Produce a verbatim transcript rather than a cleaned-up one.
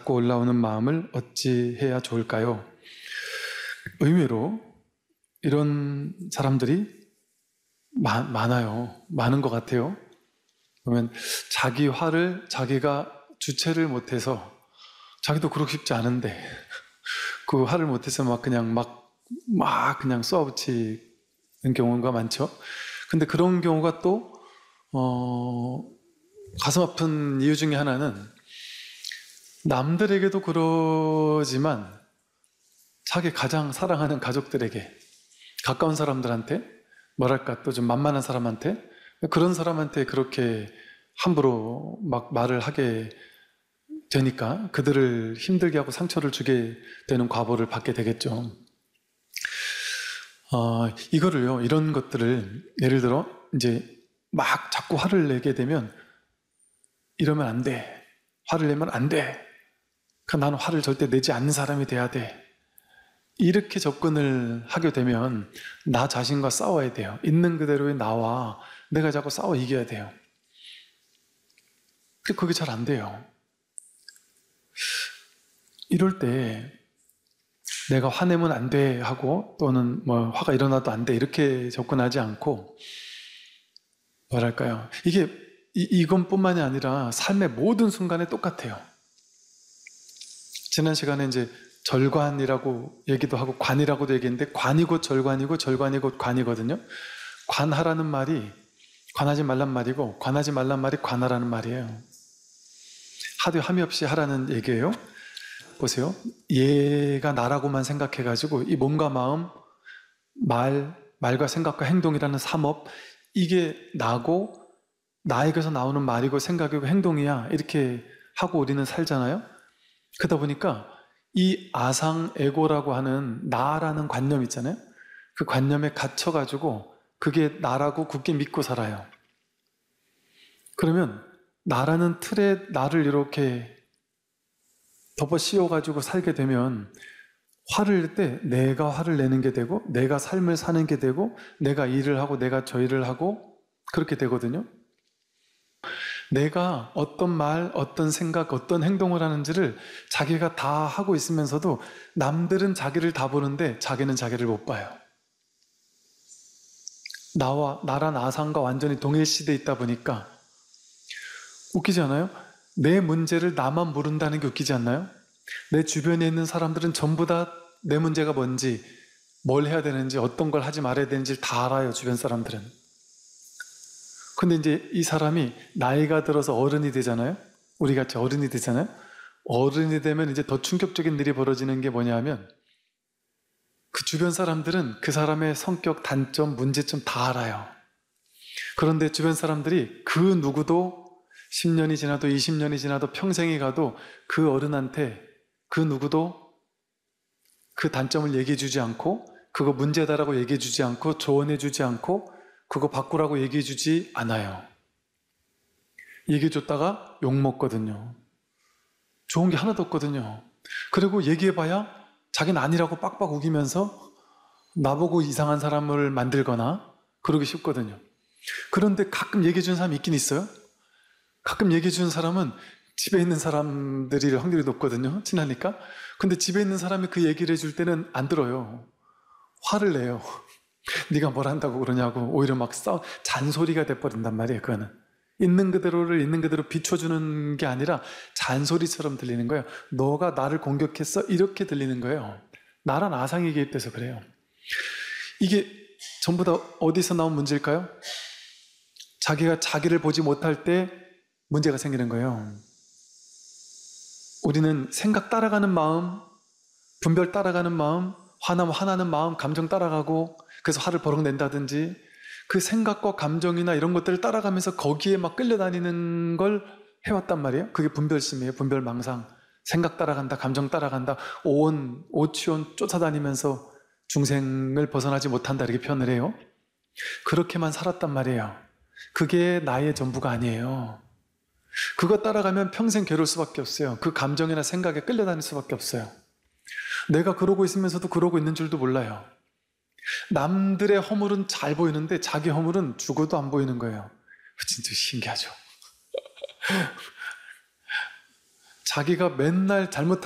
자꾸 올라오는 마음을 어찌 해야 좋을까요? 의외로 이런 사람들이 마, 많아요. 많은 것 같아요. 그러면 자기 화를 자기가 주체를 못해서, 자기도 그러고 싶지 않은데 그 화를 못해서 막 그냥 막, 막 그냥 쏘아붙이는 경우가 많죠. 근데 그런 경우가 또 어, 가슴 아픈 이유 중에 하나는 남들에게도 그러지만 자기 가장 사랑하는 가족들에게, 가까운 사람들한테, 뭐랄까 또 좀 만만한 사람한테, 그런 사람한테 그렇게 함부로 막 말을 하게 되니까 그들을 힘들게 하고 상처를 주게 되는 과보를 받게 되겠죠. 어, 이거를요, 이런 것들을 예를 들어 이제 막 자꾸 화를 내게 되면 이러면 안 돼. 화를 내면 안 돼. 나는 화를 절대 내지 않는 사람이 돼야 돼. 이렇게 접근을 하게 되면 나 자신과 싸워야 돼요. 있는 그대로의 나와 내가 자꾸 싸워 이겨야 돼요. 근데 그게 잘 안 돼요. 이럴 때 내가 화내면 안 돼 하고, 또는 뭐 화가 일어나도 안 돼 이렇게 접근하지 않고, 뭐랄까요, 이게 이, 이건뿐만이 아니라 삶의 모든 순간에 똑같아요. 지난 시간에 이제 절관이라고 얘기도 하고 관이라고도 얘기했는데, 관이 곧 절관이고 절관이 곧 관이거든요. 관하라는 말이 관하지 말란 말이고, 관하지 말란 말이 관하라는 말이에요. 하도 함이 없이 하라는 얘기예요. 보세요. 얘가 나라고만 생각해가지고 이 몸과 마음, 말, 말과 생각과 행동이라는 삼업, 이게 나고 나에게서 나오는 말이고 생각이고 행동이야, 이렇게 하고 우리는 살잖아요. 그러다 보니까 이 아상 에고라고 하는 나라는 관념 있잖아요. 그 관념에 갇혀가지고 그게 나라고 굳게 믿고 살아요. 그러면 나라는 틀에 나를 이렇게 덮어 씌워가지고 살게 되면 화를 낼 때 내가 화를 내는 게 되고, 내가 삶을 사는 게 되고, 내가 일을 하고 내가 저 일을 하고, 그렇게 되거든요. 내가 어떤 말, 어떤 생각, 어떤 행동을 하는지를 자기가 다 하고 있으면서도 남들은 자기를 다 보는데 자기는 자기를 못 봐요. 나와, 나란 아상과 완전히 동일시되어 있다 보니까 웃기지 않아요? 내 문제를 나만 모른다는 게 웃기지 않나요? 내 주변에 있는 사람들은 전부 다 내 문제가 뭔지, 뭘 해야 되는지, 어떤 걸 하지 말아야 되는지 다 알아요, 주변 사람들은. 근데 이제 이 사람이 나이가 들어서 어른이 되잖아요? 우리 같이 어른이 되잖아요? 어른이 되면 이제 더 충격적인 일이 벌어지는 게 뭐냐 하면, 그 주변 사람들은 그 사람의 성격, 단점, 문제점 다 알아요. 그런데 주변 사람들이 그 누구도 십 년이 지나도 이십 년이 지나도 평생이 가도 그 어른한테 그 누구도 그 단점을 얘기해 주지 않고, 그거 문제다라고 얘기해 주지 않고, 조언해 주지 않고, 그거 바꾸라고 얘기해 주지 않아요. 얘기해 줬다가 욕먹거든요. 좋은 게 하나도 없거든요. 그리고 얘기해봐야 자기는 아니라고 빡빡 우기면서 나보고 이상한 사람을 만들거나 그러기 쉽거든요. 그런데 가끔 얘기해 주는 사람이 있긴 있어요. 가끔 얘기해 주는 사람은 집에 있는 사람들일 확률이 높거든요. 친하니까. 근데 집에 있는 사람이 그 얘기를 해줄 때는 안 들어요. 화를 내요. 네가 뭘 한다고 그러냐고, 오히려 막 싸우, 잔소리가 돼버린단 말이에요. 그거는 있는 그대로를 있는 그대로 비춰주는 게 아니라 잔소리처럼 들리는 거예요. 너가 나를 공격했어? 이렇게 들리는 거예요. 나란 아상이 개입돼서 그래요. 이게 전부 다 어디서 나온 문제일까요? 자기가 자기를 보지 못할 때 문제가 생기는 거예요. 우리는 생각 따라가는 마음, 분별 따라가는 마음, 화나면 화나는 마음, 감정 따라가고, 그래서 화를 버럭 낸다든지, 그 생각과 감정이나 이런 것들을 따라가면서 거기에 막 끌려다니는 걸 해왔단 말이에요. 그게 분별심이에요. 분별망상. 생각 따라간다, 감정 따라간다, 오온, 오치온 쫓아다니면서 중생을 벗어나지 못한다, 이렇게 표현을 해요. 그렇게만 살았단 말이에요. 그게 나의 전부가 아니에요. 그거 따라가면 평생 괴로울 수밖에 없어요. 그 감정이나 생각에 끌려다닐 수밖에 없어요. 내가 그러고 있으면서도 그러고 있는 줄도 몰라요. 남들의 허물은 잘 보이는데 자기 허물은 죽어도 안 보이는 거예요. 진짜 신기하죠. 자기가 맨날 잘못